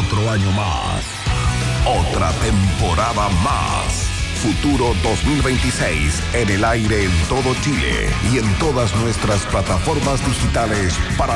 otro año más. Otra temporada más. Futuro 2026 en el aire en todo Chile y en todas nuestras plataformas digitales para